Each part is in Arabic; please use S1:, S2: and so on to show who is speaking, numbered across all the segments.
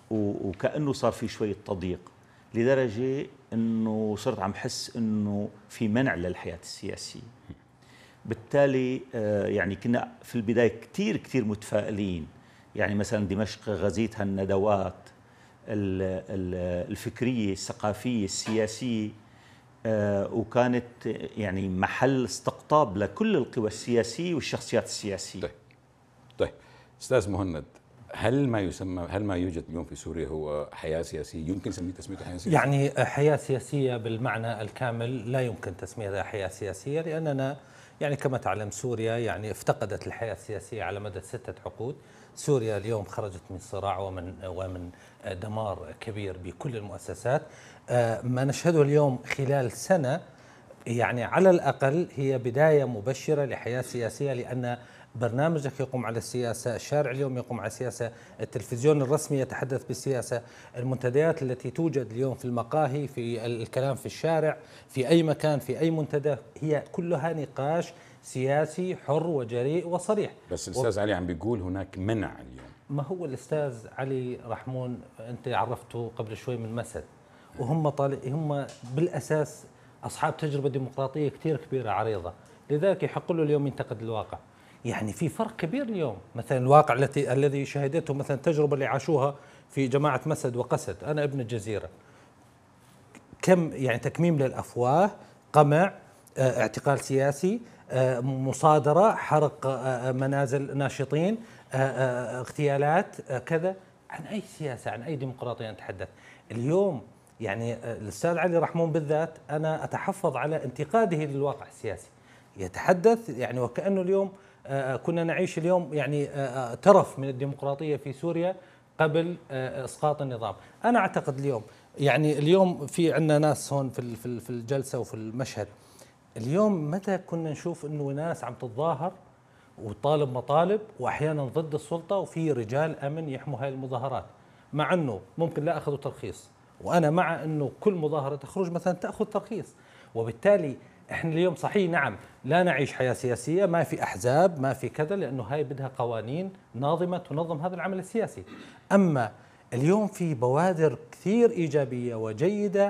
S1: وكأنه صار في شوية تضييق، لدرجة أنه صرت عم حس أنه في منع للحياة السياسية. بالتالي يعني كنا في البداية كتير كتير متفائلين، يعني مثلا دمشق غزيتها الندوات الفكرية الثقافية السياسية، وكانت يعني محل استقطاب لكل القوى السياسية والشخصيات السياسية.
S2: طيب أستاذ مهند، هل ما يوجد اليوم في سوريا هو حياة سياسية يمكن تسميته حياة سياسية؟
S3: يعني حياة سياسية بالمعنى الكامل لا يمكن تسميتها حياة سياسية، لأننا يعني كما تعلم سوريا يعني افتقدت الحياة السياسية على مدى 6 عقود. سوريا اليوم خرجت من صراع ومن دمار كبير بكل المؤسسات. ما نشهده اليوم خلال سنة يعني على الأقل هي بداية مبشرة لحياة سياسية، لأن برنامجك يقوم على السياسة، الشارع اليوم يقوم على السياسة، التلفزيون الرسمي يتحدث بالسياسة، المنتديات التي توجد اليوم في المقاهي، في الكلام في الشارع، في أي مكان، في أي منتدى، هي كلها نقاش سياسي حر وجريء وصريح.
S2: بس الأستاذ علي عم بيقول هناك منع اليوم.
S3: ما هو الأستاذ علي رحمون أنت عرفته قبل شوي من مسد، وهم هم بالأساس أصحاب تجربة ديمقراطية كثير كبيرة عريضة، لذلك يحق له اليوم ينتقد الواقع. يعني في فرق كبير اليوم، مثلا الواقع الذي شهدته مثلا التجربة اللي عاشوها في جماعة مسد وقسد، أنا ابن الجزيرة، كم يعني تكميم للأفواه، قمع، اعتقال سياسي، مصادرة، حرق منازل ناشطين، اغتيالات، كذا. عن أي سياسة، عن أي ديمقراطية نتحدث اليوم؟ يعني الأستاذ علي رحمون بالذات أنا أتحفظ على انتقاده للواقع السياسي، يتحدث يعني وكأنه اليوم كنا نعيش اليوم يعني ترف من الديمقراطية في سوريا قبل إسقاط النظام. أنا أعتقد اليوم يعني اليوم في عندنا ناس هون في الجلسة وفي المشهد، اليوم متى كنا نشوف انه ناس عم تتظاهر وتطالب مطالب واحيانا ضد السلطه وفي رجال امن يحموا هاي المظاهرات، مع انه ممكن لا اخذوا ترخيص، وانا مع انه كل مظاهره تخرج مثلا تاخذ ترخيص. وبالتالي احنا اليوم صحيح نعم لا نعيش حياه سياسيه، ما في احزاب، ما في كذا، لانه هاي بدها قوانين ناظمه تنظم هذا العمل السياسي. اما اليوم في بوادر كثير ايجابيه وجيده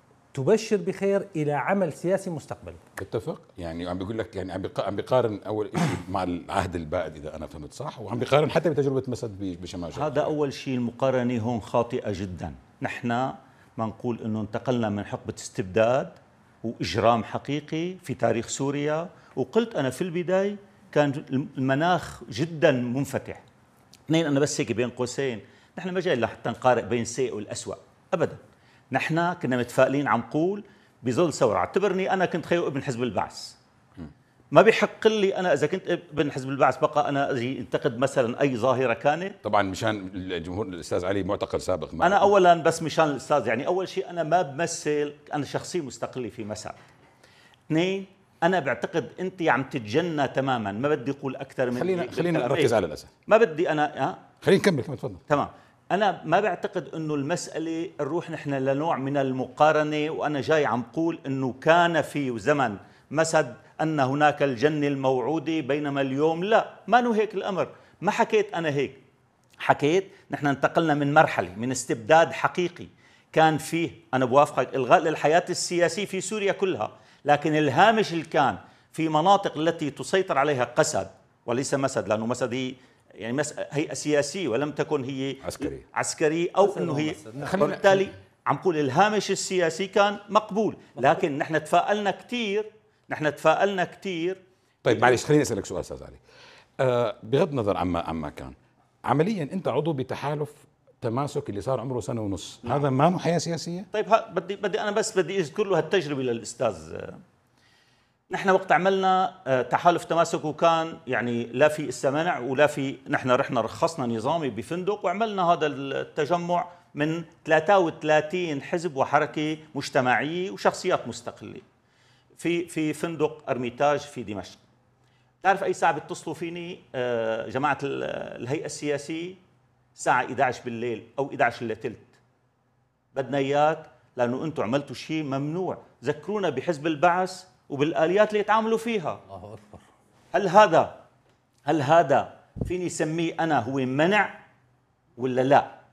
S3: تبشر بخير الى عمل سياسي مستقبلي.
S2: اتفق. يعني عم بيقول لك يعني عم بيقارن اول شيء مع العهد البائد اذا انا فهمت صح، وعم بيقارن حتى بتجربه مسد بشمال شرق.
S1: هذا اول شيء، المقارنه هون خاطئه جدا. نحن ما نقول انه انتقلنا من حقبه استبداد واجرام حقيقي في تاريخ سوريا، وقلت انا في البدايه كان المناخ جدا منفتح. اثنين، انا بس هيك بين قوسين، نحن ما جاي لحتى نقارن بين السيء والأسوأ ابدا. نحن كنا متفائلين، عم قول بظل ثوره، اعتبرني انا كنت خيو ابن حزب البعث، ما بيحق لي انا اذا كنت ابن حزب البعث بقى انا اجي انتقد مثلا اي ظاهره كانت.
S2: طبعا مشان الجمهور الاستاذ علي معتقل سابق.
S1: انا اولا بس مشان الاستاذ، يعني اول شيء انا ما بمثل، انا شخصيه مستقله في مسار. اثنين، انا بعتقد انت عم تتجنى تماما، ما بدي اقول اكثر من
S2: خلينا نركز على الاسد،
S1: ما بدي انا
S2: خلينا نكمل كمان، تفضل.
S1: تمام. أنا ما بعتقد أنه المسألة نروح نحن لنوع من المقارنة، وأنا جاي عم قول أنه كان في زمن مسد أن هناك الجنة الموعودة، بينما اليوم لا، ما نو هيك الأمر. ما حكيت أنا هيك، حكيت نحن انتقلنا من مرحلة من استبداد حقيقي كان فيه، أنا بوافقك، إلغاء للحياة السياسية في سوريا كلها، لكن الهامش اللي كان في مناطق التي تسيطر عليها قسد وليس مسد، لأنه مسد هي يعني هيئة سياسية ولم تكن هي عسكري أو أنه هي، بالتالي عم قول الهامش السياسي كان مقبول، لكن نحن تفائلنا كثير.
S2: طيب معلش خليني أسألك سؤال أستاذ علي، بغض النظر عما كان، عمليا أنت عضو بتحالف تماسك اللي صار عمره سنة ونص، هذا ما له حياة سياسية؟
S1: طيب بدي أنا بس بدي أذكر له هالتجربة للأستاذ. نحن وقت عملنا تحالف تماسك، وكان يعني لا في منع ولا في، نحن رحنا رخصنا نظامي بفندق وعملنا هذا التجمع من 33 حزب وحركة مجتمعية وشخصيات مستقلة في فندق أرميتاج في دمشق. تعرف أي ساعة بيتصلوا فيني جماعة الهيئة السياسية؟ الساعة 11 بالليل أو 11 إلا ثلث، بدنا إياك لأنه أنتم عملتوا شيء ممنوع، ذكرونا بحزب البعث وبالآليات اللي يتعاملوا فيها.
S3: الله أكبر.
S1: هل هذا فيني سميه أنا هو منع ولا لا؟